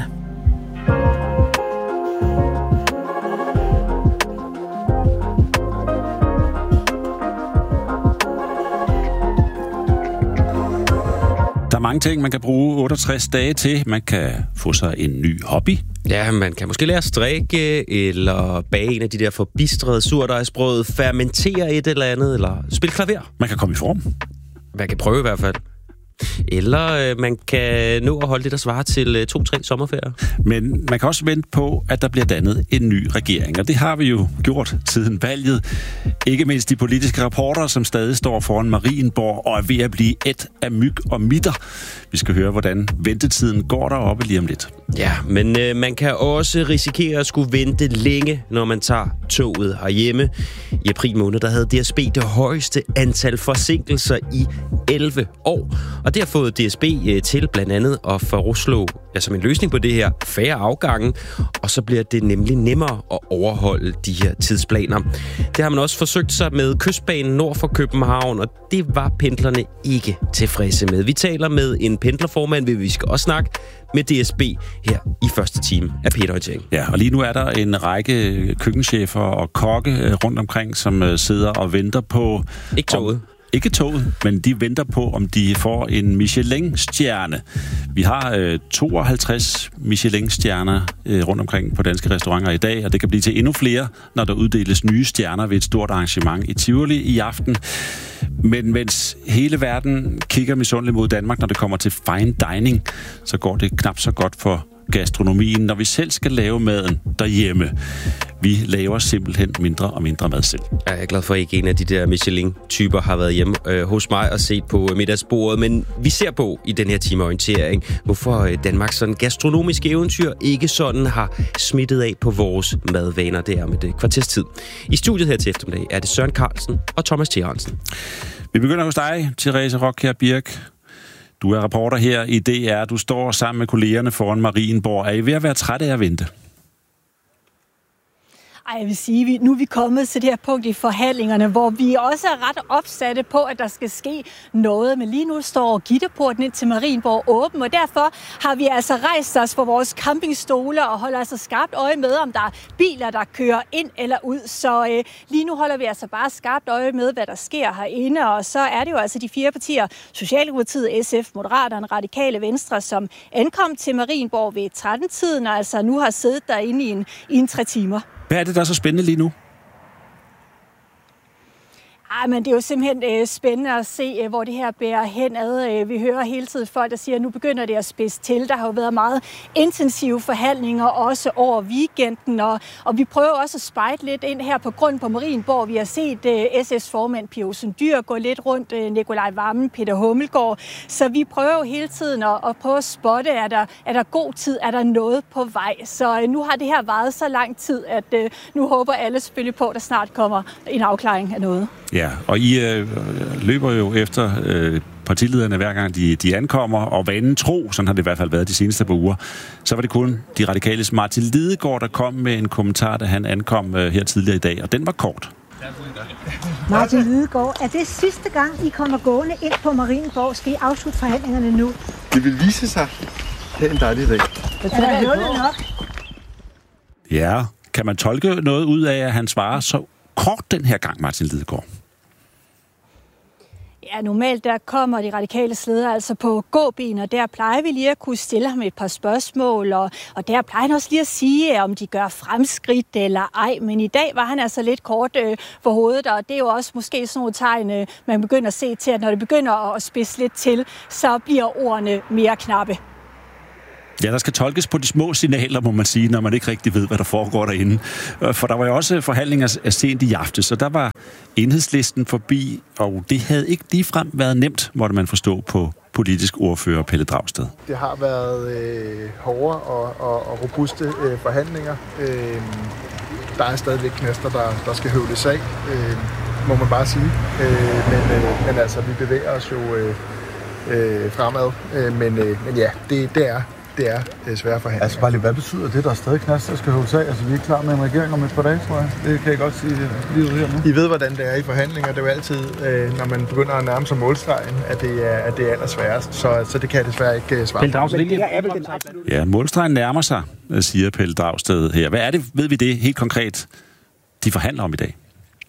Der er mange ting, man kan bruge otteogtres dage til. Man kan få sig en ny hobby. Ja, man kan måske lære at strikke, eller bage en af de der forbistrede surdejsbrød, fermentere et eller andet, eller spille klaver. Man kan komme i form. Man kan prøve i hvert fald. Eller øh, man kan nå at holde det, der svarer til øh, to-tre sommerferier. Men man kan også vente på, at der bliver dannet en ny regering. Og det har vi jo gjort siden valget. Ikke mindst de politiske rapporter, som stadig står foran Marienborg og er ved at blive et af myg og mitter. Vi skal høre, hvordan ventetiden går deroppe lige om lidt. Ja, men øh, man kan også risikere at skulle vente længe, når man tager toget herhjemme. I april måned, der havde D S B det højeste antal forsinkelser i elleve år. Og det har fået D S B til blandt andet at foreslå, ja, som en løsning på det her, færre afgange, og så bliver det nemlig nemmere at overholde de her tidsplaner. Det har man også forsøgt sig med Kystbanen nord for København, og det var pendlerne ikke tilfredse med. Vi taler med en pendlerformand, vi skal også snakke med D S B her i første time af P et Orientering. Ja, og lige nu er der en række køkkenchefer og kokke rundt omkring, som sidder og venter på... Ikke toget. Om Ikke toget, men de venter på, om de får en Michelin-stjerne. Vi har øh, tooghalvtreds Michelin-stjerner øh, rundt omkring på danske restauranter i dag, og det kan blive til endnu flere, når der uddeles nye stjerner ved et stort arrangement i Tivoli i aften. Men mens hele verden kigger misundeligt mod Danmark, når det kommer til fine dining, så går det knap så godt for gastronomien, når vi selv skal lave maden derhjemme. Vi laver simpelthen mindre og mindre mad selv. Jeg er glad for, at ikke en af de der Michelin-typer har været hjemme øh, hos mig og set på middagsbordet, men vi ser på i den her timeorientering, hvorfor øh, Danmarks sådan gastronomiske eventyr ikke sådan har smittet af på vores madvaner. Det er med det kvarters tid. I studiet her til eftermiddag er det Søren Carlsen og Thomas T. Hansen. Vi begynder hos dig, Therese Rockjær Birk. Du er reporter her i D R. Du står sammen med kollegerne foran Marienborg. Er I ved at være trætte af at vente? Ej, jeg vil sige, at nu er vi kommet til det her punkt i forhandlingerne, hvor vi også er ret opsatte på, at der skal ske noget. Men lige nu står gitterporten ind til Marienborg åben, og derfor har vi altså rejst os på vores campingstole og holder altså skarpt øje med, om der er biler, der kører ind eller ud. Så øh, lige nu holder vi altså bare skarpt øje med, hvad der sker herinde. Og så er det jo altså de fire partier, Socialdemokratiet, S F, Moderaterne, Radikale Venstre, som ankom til Marienborg ved tretten-tiden, og altså nu har siddet derinde i en, i en tre timer. Hvad er det, der er så spændende lige nu? Ej, men det er jo simpelthen øh, spændende at se, øh, hvor det her bærer henad. Øh, vi hører hele tiden folk, der siger, at nu begynder det at spidse til. Der har jo været meget intensive forhandlinger, også over weekenden, og, og vi prøver også at spejde lidt ind her på grund på Marienborg. Vi har set øh, S F's formand Pia Olsen Dyhr gå lidt rundt, øh, Nikolaj Wammen, Peter Hummelgaard. Så vi prøver jo hele tiden at, at prøve at spotte, er der, er der god tid, er der noget på vej. Så øh, nu har det her varet så lang tid, at øh, nu håber alle selvfølgelig på, at der snart kommer en afklaring af noget. Ja, og I øh, løber jo efter øh, partilederne hver gang de, de ankommer, og vanen tro, sådan har det i hvert fald været de seneste par uger, så var det kun de radikales Martin Lidegaard, der kom med en kommentar, da han ankom øh, her tidligere i dag, og den var kort. Martin Lidegaard, er det sidste gang, I kommer gående ind på Marienborg? Skal I afslutte forhandlingerne nu? Det vil vise sig. Ha' en dejlig dag. Er der noget nok? Ja, kan man tolke noget ud af, at han svarer så kort den her gang, Martin Lidegaard? Ja, normalt der kommer de radikale ledere altså på gåben, og der plejer vi lige at kunne stille ham et par spørgsmål, og, og der plejer han også lige at sige, om de gør fremskridt eller ej, men i dag var han altså lidt kort øh, for hovedet, og det er jo også måske sådan nogle tegn, øh, man begynder at se til, at når det begynder at spidse lidt til, så bliver ordene mere knappe. Ja, der skal tolkes på de små signaler, må man sige, når man ikke rigtig ved, hvad der foregår derinde. For der var jo også forhandlinger sent i aften, så der var Enhedslisten forbi, og det havde ikke ligefrem været nemt, måtte man forstå på politisk ordfører Pelle Dragsted. Det har været øh, hårde og, og, og robuste øh, forhandlinger. Øh, der er stadigvæk knaster, der, der skal høvles af, øh, må man bare sige. Øh, men, øh, men altså, vi bevæger os jo øh, øh, fremad. Øh, men, øh, men ja, det, det er det er øh, svære forhandlinger. Altså bare lige, hvad betyder det, der er stadig knaster, der skal høvles af? Altså, vi er klar med en regering om et par dage, tror jeg. Det kan jeg godt sige lige ud her nu. I ved, hvordan det er i forhandlinger. Det er jo altid, øh, når man begynder at nærme sig målstregen, at det er, at det er allersværest. Så, så det kan jeg desværre ikke øh, svare på. Ja, målstregen nærmer sig, siger Pelle Dragsted her. Hvad er det, ved vi det helt konkret, de forhandler om i dag?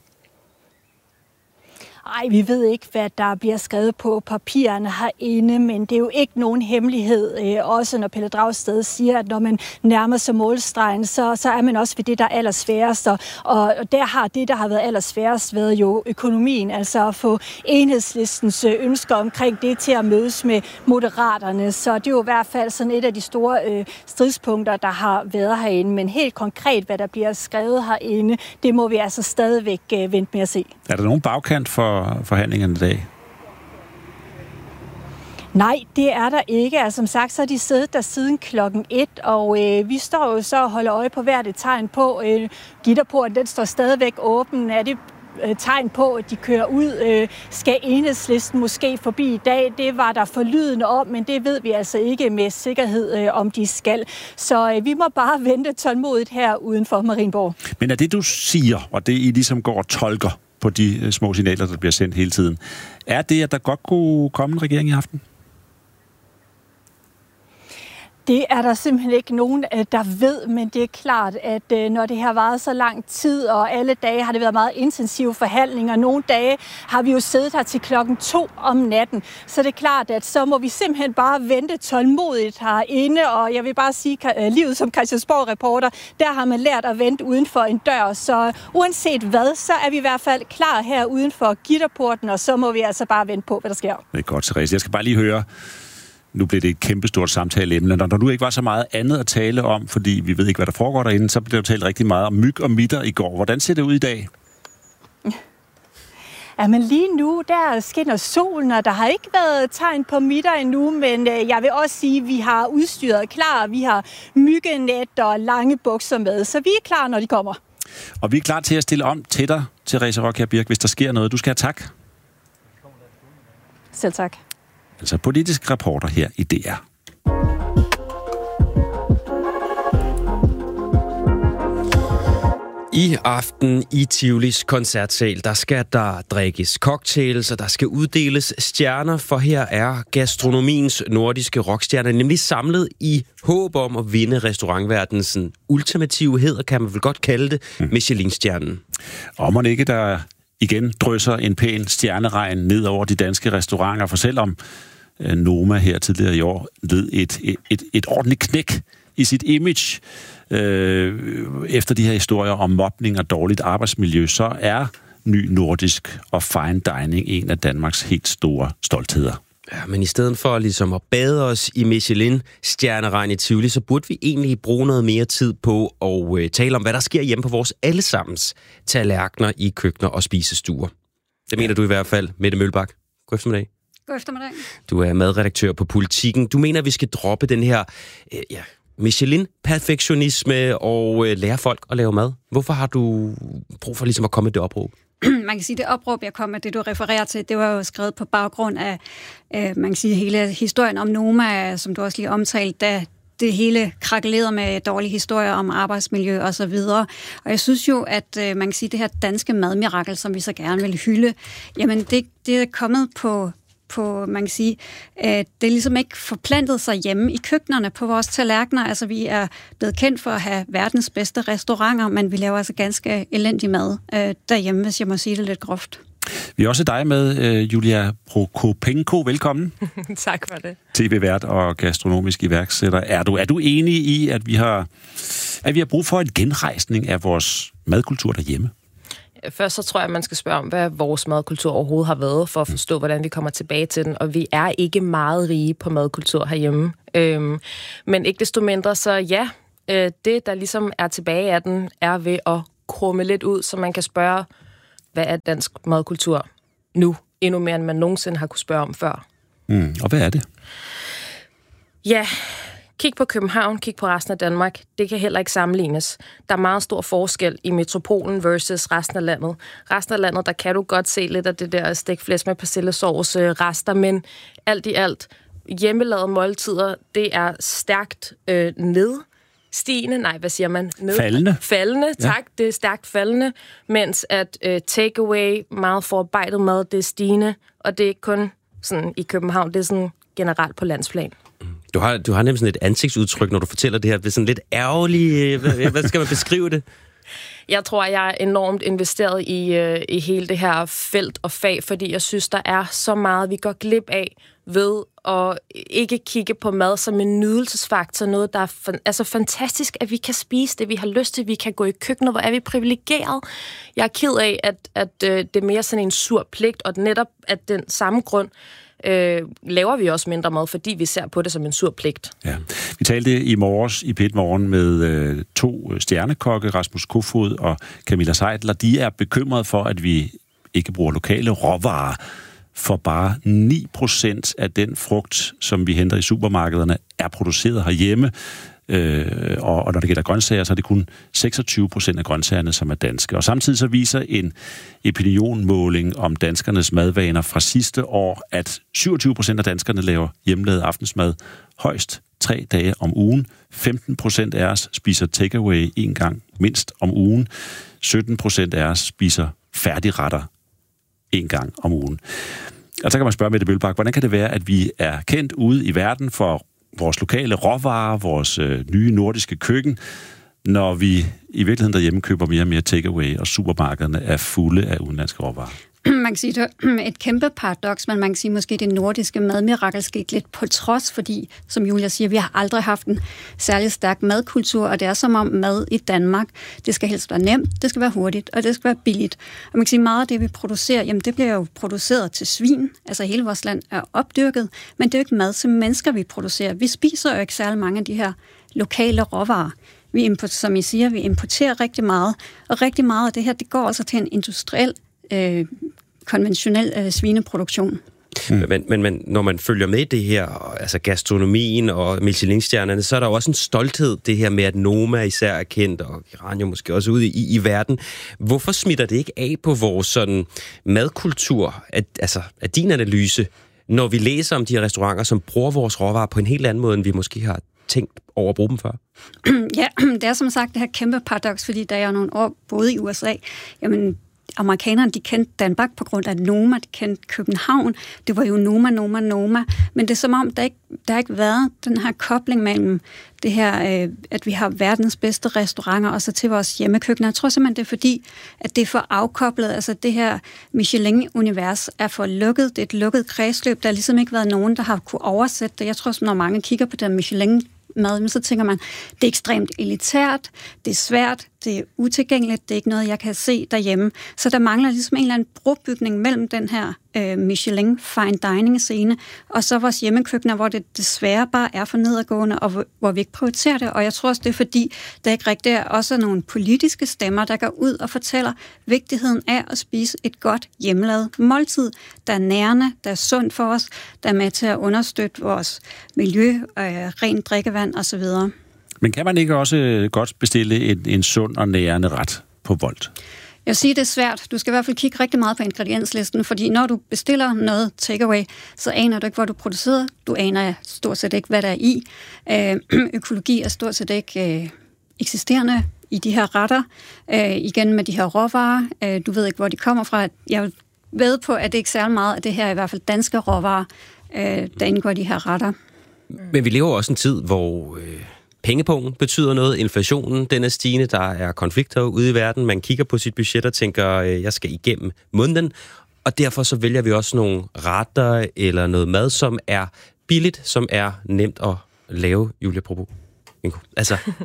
Ej, vi ved ikke, hvad der bliver skrevet på papirerne herinde, men det er jo ikke nogen hemmelighed. Øh, også når Pelle Dragsted siger, at når man nærmer sig målstregen, så, så er man også ved det, der er allersværest. Og, og der har det, der har været allersværest, været jo økonomien. Altså at få Enhedslistens ønsker omkring det til at mødes med Moderaterne. Så det er jo i hvert fald sådan et af de store øh, stridspunkter, der har været herinde. Men helt konkret, hvad der bliver skrevet herinde, det må vi altså stadigvæk øh, vente med at se. Er der nogen bagkant for forhandlingerne i dag? Nej, det er der ikke. Altså, som sagt, så har de siddet der siden klokken et, og øh, vi står jo så og holder øje på hvert et tegn på. Øh, gitterporten, den står stadigvæk åben. Er det øh, tegn på, at de kører ud? Øh, skal Enhedslisten måske forbi i dag? Det var der forlydende om, men det ved vi altså ikke med sikkerhed, øh, om de skal. Så øh, vi må bare vente tålmodigt her uden for Marienborg. Men er det, du siger, og det I ligesom går og tolker på de små signaler, der bliver sendt hele tiden, er det, at der godt kunne komme en regering i aften? Det er der simpelthen ikke nogen, der ved, men det er klart, at når det har varet så lang tid, og alle dage har det været meget intensive forhandlinger, nogle dage har vi jo siddet her til klokken to om natten, så det er klart, at så må vi simpelthen bare vente tålmodigt herinde, og jeg vil bare sige, at livet som Christiansborg-reporter, der har man lært at vente uden for en dør, så uanset hvad, så er vi i hvert fald klar her uden for gitterporten, og så må vi altså bare vente på, hvad der sker. Det er godt, Therese. Jeg skal bare lige høre, nu blev det et kæmpestort samtaleemne. Når du ikke var så meget andet at tale om, fordi vi ved ikke, hvad der foregår derinde, så blev der talt rigtig meget om myg og midter i går. Hvordan ser det ud i dag? Ja, men lige nu, der skinner solen, og der har ikke været tegn på midter endnu, men jeg vil også sige, at vi har udstyret klar. Vi har myggenet og lange bukser med, så vi er klar, når de kommer. Og vi er klar til at stille om til dig, Therese Rockjær Birk, hvis der sker noget. Du skal have tak. Selv tak. Altså politisk reporter her i D R. I aften i Tivolis koncertsal, der skal der drikkes cocktails, og der skal uddeles stjerner, for her er gastronomiens nordiske rockstjerner nemlig samlet i håb om at vinde restaurantverdenens ultimative hæder, kan man vel godt kalde det, mm. Michelin-stjernen. Og må ikke der igen drysser en pæn stjerneregn ned over de danske restauranter, for selvom øh, Noma her tidligere i år led et, et, et, et ordentligt knæk i sit image øh, efter de her historier om mobning og dårligt arbejdsmiljø, så er Ny Nordisk og fine dining en af Danmarks helt store stoltheder. Ja, men i stedet for ligesom at bade os i Michelin-stjerneregn i Tivoli, så burde vi egentlig bruge noget mere tid på at øh, tale om, hvad der sker hjemme på vores allesammens tallerkener i køkkener og spisestuer. Det mener du i hvert fald, Mette Mølbak. God eftermiddag. God eftermiddag. Du er madredaktør på Politikken. Du mener, at vi skal droppe den her øh, ja, Michelin-perfektionisme og øh, lære folk at lave mad. Hvorfor har du brug for ligesom at komme med det opråb? Man kan sige, det opråb, jeg kom med, det du refererer til, det var jo skrevet på baggrund af, øh, man kan sige, hele historien om Noma, som du også lige omtalte, da det hele krakelerede med dårlige historier om arbejdsmiljø og så videre. Og jeg synes jo, at øh, man kan sige, det her danske madmirakel, som vi så gerne vil hylde, jamen det, det er kommet på på, man kan sige, at det er ligesom ikke forplantet sig hjemme i køkkenerne på vores tallerkener. Altså, vi er blevet kendt for at have verdens bedste restauranter, men vi laver altså ganske elendig mad øh, derhjemme, hvis jeg må sige det lidt groft. Vi har også dig med, øh, Julia Prokopenko. Velkommen. Tak for det. T V-vært og gastronomisk iværksætter. Er du, er du enig i, at vi har, at vi har brug for en genrejsning af vores madkultur derhjemme? Først så tror jeg, at man skal spørge om, hvad vores madkultur overhovedet har været, for at forstå, hvordan vi kommer tilbage til den. Og vi er ikke meget rige på madkultur herhjemme. Øhm, men ikke desto mindre, så ja, øh, det, der ligesom er tilbage af den, er ved at krumme lidt ud, så man kan spørge, hvad er dansk madkultur nu? Endnu mere, end man nogensinde har kunne spørge om før. Mm, og hvad er det? Ja, kig på København, kig på resten af Danmark. Det kan heller ikke sammenlignes. Der er meget stor forskel i metropolen versus resten af landet. Resten af landet, der kan du godt se lidt af det der stegflæsk med persillesauce rester, men alt i alt, hjemmelavede måltider, det er stærkt øh, nedstigende. Nej, hvad siger man? Ned- faldende. Faldende, tak. Ja. Det er stærkt faldende, mens at øh, takeaway, meget forarbejdet mad, det er stigende. Og det er ikke kun sådan i København, det er sådan generelt på landsplan. Du har, du har nemlig sådan et ansigtsudtryk, når du fortæller det her. Det er sådan lidt ærgerligt. Hvad, hvad skal man beskrive det? Jeg tror, jeg er enormt investeret i, øh, i hele det her felt og fag, fordi jeg synes, der er så meget, vi går glip af ved at ikke kigge på mad som en nydelsesfaktor. Noget, der er fan, altså fantastisk, at vi kan spise det, vi har lyst til. Vi kan gå i køkkenet, hvor er vi privilegeret. Jeg er ked af, at, at øh, det er mere sådan en sur pligt, og netop af den samme grund, Øh, laver vi også mindre mad, fordi vi ser på det som en sur pligt. Ja. Vi talte i morges i P et Morgen med øh, to stjernekokke, Rasmus Kofod og Camilla Seidler. De er bekymrede for, at vi ikke bruger lokale råvarer, for bare ni procent af den frugt, som vi henter i supermarkederne, er produceret herhjemme. Øh, og, og når det gælder grøntsager, så er det kun seksogtyve procent af grøntsagerne, som er danske. Og samtidig så viser en opinionmåling om danskernes madvaner fra sidste år, at syvogtyve procent af danskerne laver hjemmelavet aftensmad højst tre dage om ugen. femten procent af os spiser takeaway en gang mindst om ugen. sytten procent af os spiser færdigretter en gang om ugen. Og så kan man spørge Mette Bølbak, hvordan kan det være, at vi er kendt ude i verden for vores lokale råvarer, vores øh, nye nordiske køkken, når vi i virkeligheden derhjemme køber mere og mere takeaway, og supermarkederne er fulde af udenlandske råvarer? Man kan sige, det er et kæmpe paradoks, men man kan sige, måske det nordiske madmirakel skete lidt på trods, fordi, som Julia siger, vi har aldrig haft en særlig stærk madkultur, og det er som om mad i Danmark, det skal helst være nemt, det skal være hurtigt, og det skal være billigt. Og man kan sige, meget af det, vi producerer, jamen det bliver jo produceret til svin, altså hele vores land er opdyrket, men det er jo ikke mad til mennesker, vi producerer. Vi spiser jo ikke særlig mange af de her lokale råvarer. Vi importerer, som I siger, vi importerer rigtig meget, og rigtig meget af det her, det går altså til en industriel Øh, konventionel øh, svineproduktion. Mm. Men, men, men når man følger med det her, altså gastronomien og Michelin-stjernerne, så er der jo også en stolthed, det her med, at Noma især er kendt, og Iran jo måske også ude i, i verden. Hvorfor smitter det ikke af på vores sådan madkultur, at, altså af din analyse, når vi læser om de her restauranter, som bruger vores råvarer på en helt anden måde, end vi måske har tænkt over at bruge dem før? Ja, det er som sagt det her kæmpe paradoks, fordi da jeg nogle år boede i U S A, jamen amerikanerne, de kendte Danmark på grund af Noma, de kendte København. Det var jo Noma, Noma, Noma. Men det er som om, der ikke der har ikke været den her kobling mellem det her, øh, at vi har verdens bedste restauranter, og så til vores hjemmekøkkener. Jeg tror simpelthen, det er fordi, at det er for afkoblet. Altså det her Michelin-univers er for lukket. Det er et lukket kredsløb. Der har ligesom ikke været nogen, der har kunne oversætte det. Jeg tror, når mange kigger på den Michelin mad, men så tænker man, det er ekstremt elitært, det er svært, det er utilgængeligt, det er ikke noget, jeg kan se derhjemme. Så der mangler ligesom en eller anden brobygning mellem den her øh, Michelin fine dining scene, og så vores hjemmekøkkener, hvor det desværre bare er for nedadgående, og hvor, hvor vi ikke prioriterer det. Og jeg tror også, det er fordi, der ikke rigtig er også nogle politiske stemmer, der går ud og fortæller vigtigheden af at spise et godt hjemmelavet måltid, der er nærende, der er sundt for os, der er med til at understøtte vores miljø, øh, rent drikkevand osv. Men kan man ikke også godt bestille en, en sund og nærende ret på Wolt? Jeg siger, det er svært. Du skal i hvert fald kigge rigtig meget på ingredienslisten, fordi når du bestiller noget takeaway, så aner du ikke, hvor du producerer. Du aner stort set ikke, hvad der er i. Øh, økologi er stort set ikke øh, eksisterende i de her retter. Øh, igen med de her råvarer. Øh, du ved ikke, hvor de kommer fra. Jeg ved på, at det ikke er særlig meget af det her, i hvert fald danske råvarer, øh, der indgår i de her retter. Men vi lever også en tid, hvor øh, pengepungen betyder noget. Inflationen, den er stigende. Der er konflikter ude i verden. Man kigger på sit budget og tænker, øh, jeg skal igennem måneden. Og derfor så vælger vi også nogle retter eller noget mad, som er billigt, som er nemt at lave, Julia Probo. Altså,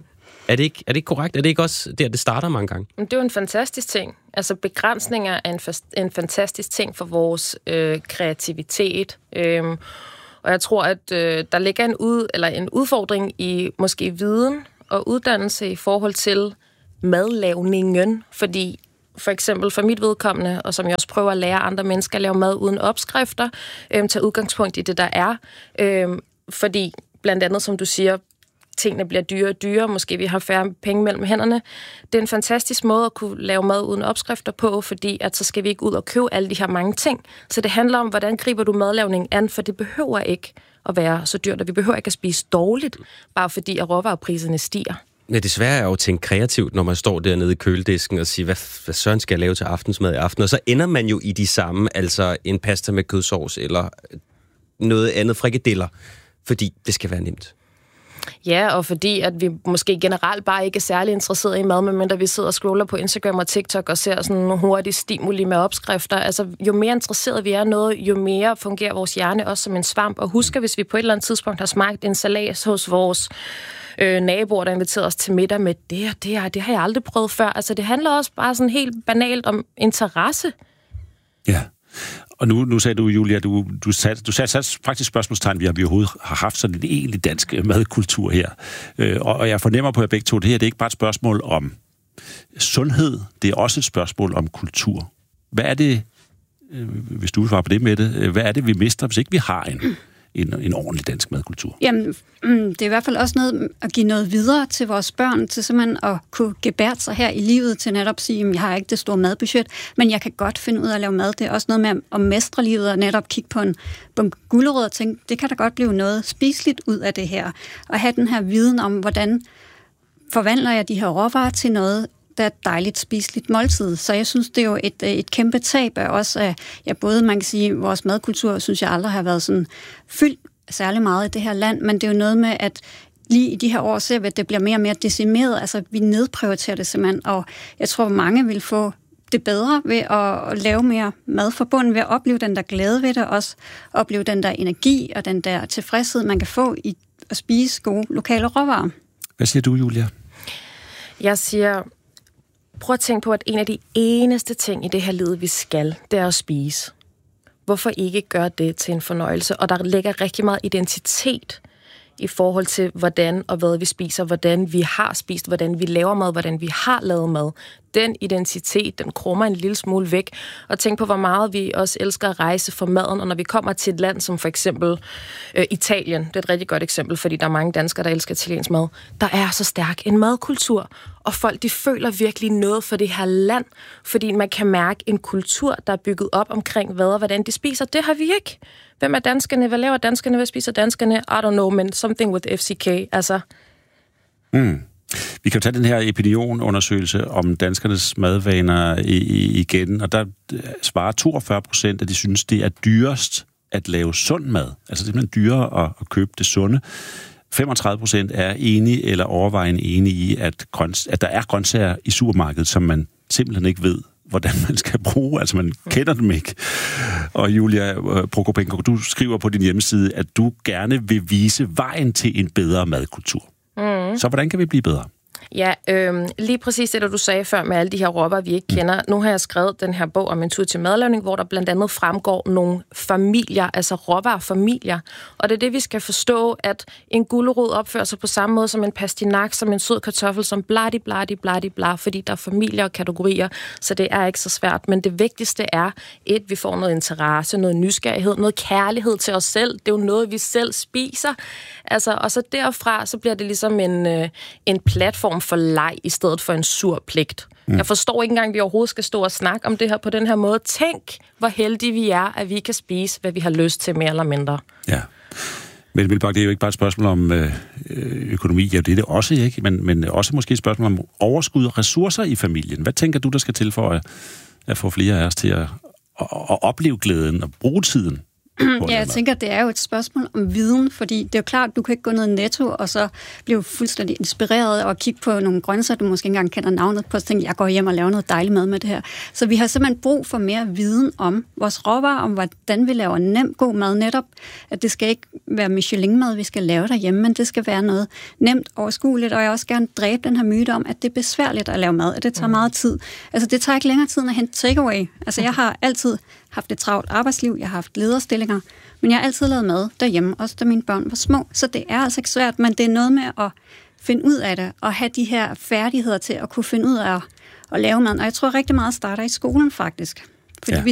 Er det, ikke, er det ikke korrekt? Er det ikke også der, det starter mange gange? Det er jo en fantastisk ting. Altså begrænsninger er en, fa- en fantastisk ting for vores øh, kreativitet. Øhm, og jeg tror, at øh, der ligger en, ud, eller en udfordring i måske viden og uddannelse i forhold til madlavningen. Fordi for eksempel for mit vedkommende, og som jeg også prøver at lære andre mennesker at lave mad uden opskrifter, øhm, tage udgangspunkt i det, der er. Øhm, fordi blandt andet, som du siger, tingene bliver dyre og dyre, måske vi har færre penge mellem hænderne. Det er en fantastisk måde at kunne lave mad uden opskrifter på, fordi at så skal vi ikke ud og købe alle de her mange ting. Så det handler om, hvordan griber du madlavningen an, for det behøver ikke at være så dyrt, og vi behøver ikke at spise dårligt, bare fordi at råvarepriserne stiger. Ja, det svære er jo at tænke kreativt, når man står dernede i køledisken og siger, hvad, hvad søren skal jeg lave til aftensmad i aften? Og så ender man jo i de samme, altså en pasta med kødsovs eller noget andet, frikadeller, fordi det skal være nemt. Ja, og fordi at vi måske generelt bare ikke er særlig interesserede i mad, medmindre vi sidder og scroller på Instagram og TikTok og ser sådan nogle hurtige stimuli med opskrifter. Altså, jo mere interesseret vi er noget, jo mere fungerer vores hjerne også som en svamp. Og husk, hvis vi på et eller andet tidspunkt har smagt en salat hos vores øh, naboer, der inviterer os til middag med det og det og det har jeg aldrig prøvet før. Altså, det handler også bare sådan helt banalt om interesse. Ja. Og nu, nu sagde du, Julia, du, du satte du sat, sat faktisk spørgsmålstegn, vi har vi overhovedet har haft sådan en egentlig dansk madkultur her. Øh, og, og jeg fornemmer på jer begge to, det her det er ikke bare et spørgsmål om sundhed, det er også et spørgsmål om kultur. Hvad er det, øh, hvis du svarer på det med det, hvad er det, vi mister, hvis ikke vi har en, en, en ordentlig dansk madkultur? Jamen, det er i hvert fald også noget at give noget videre til vores børn, til simpelthen at kunne gebære sig her i livet, til netop at sige, at jeg har ikke det store madbudget, men jeg kan godt finde ud af at lave mad. Det er også noget med at mestre livet og netop kigge på en, på en gulerod og tænke, det kan da godt blive noget spiseligt ud af det her. Og have den her viden om, hvordan forvandler jeg de her råvarer til noget, der er et dejligt spiseligt måltid. Så jeg synes, det er jo et, et kæmpe tab af også, at ja, både man kan sige, vores madkultur, synes jeg aldrig har været sådan fyldt særlig meget i det her land, men det er jo noget med, at lige i de her år ser vi, at det bliver mere og mere decimeret. Altså, vi nedprioriterer det simpelthen, og jeg tror, mange vil få det bedre ved at lave mere mad forbundet, ved at opleve den der glæde ved det, også opleve den der energi og den der tilfredshed, man kan få i at spise gode lokale råvarer. Hvad siger du, Julia? Jeg siger, prøv at tænke på, at en af de eneste ting i det her liv, vi skal, det er at spise. Hvorfor ikke gøre det til en fornøjelse? Og der ligger rigtig meget identitet i forhold til, hvordan og hvad vi spiser, hvordan vi har spist, hvordan vi laver mad, hvordan vi har lavet mad. Den identitet, den krummer en lille smule væk. Og tænk på, hvor meget vi også elsker at rejse for maden. Og når vi kommer til et land som for eksempel øh, Italien, det er et rigtig godt eksempel, fordi der er mange danskere, der elsker italiensk mad. Der er så stærk en madkultur, og folk de føler virkelig noget for det her land, fordi man kan mærke en kultur, der er bygget op omkring hvad og hvordan de spiser. Det har vi ikke. Hvem er danskerne? Hvad laver danskerne? Hvad spiser danskerne? I don't know, men something with F C K. Altså. Mm. Vi kan jo tage den her opinionundersøgelse om danskernes madvaner i, i, igen, og der svarer toogfyrre procent, at de synes, det er dyrest at lave sund mad. Altså det er simpelthen dyrere at, at købe det sunde. femogtredive procent er enige eller overvejende enige i, at, grøns, at der er grøntsager i supermarkedet, som man simpelthen ikke ved, hvordan man skal bruge. Altså, man kender dem ikke. Og Julia Prokopenko, du skriver på din hjemmeside, at du gerne vil vise vejen til en bedre madkultur. Mm. Så hvordan kan vi blive bedre? Ja, øh, lige præcis det, der du sagde før med alle de her råvarer, vi ikke kender. Nu har jeg skrevet den her bog om en tur til madlavning, hvor der blandt andet fremgår nogle familier, altså råvarefamilier. Og det er det, vi skal forstå, at en gulerod opfører sig på samme måde som en pastinak, som en sød kartoffel, som bladi, bladi, bladi, bla, fordi der er familier og kategorier, så det er ikke så svært. Men det vigtigste er, et, vi får noget interesse, noget nysgerrighed, noget kærlighed til os selv. Det er jo noget, vi selv spiser. Altså, og så derfra, så bliver det ligesom en, øh, en platform for leg, i stedet for en sur pligt. Mm. Jeg forstår ikke engang, at vi overhovedet skal stå og snakke om det her på den her måde. Tænk, hvor heldige vi er, at vi kan spise, hvad vi har lyst til, mere eller mindre. Ja. Men det er jo ikke bare et spørgsmål om øh, økonomi, ja, det er det også, ikke? Men, men også måske et spørgsmål om overskud og ressourcer i familien. Hvad tænker du, der skal til for at, at få flere af os til at, at, at opleve glæden og bruge tiden Ja, jeg tænker, det er jo et spørgsmål om viden, fordi det er jo klart, du kan ikke gå ned i Netto og så blive fuldstændig inspireret og kigge på nogle grøntsager, du måske ikke engang kender navnet på, og tænke, jeg går hjem og laver noget dejligt mad med det her. Så vi har simpelthen brug for mere viden om vores råvarer, om hvordan vi laver nem, god mad netop. At det skal ikke være Michelin-mad, vi skal lave derhjemme, men det skal være noget nemt, overskueligt, og jeg vil også gerne dræbe den her myte om, at det er besværligt at lave mad, at det tager meget tid. Altså, det tager ikke længere tid end at hente takeaway. Altså, jeg har altid haft et travlt arbejdsliv, jeg har haft lederstillinger, men jeg har altid lavet mad derhjemme, også da mine børn var små, så det er altså ikke svært, men det er noget med at finde ud af det, og have de her færdigheder til at kunne finde ud af at, at lave mad, og jeg tror rigtig meget starter i skolen faktisk. Fordi ja. vi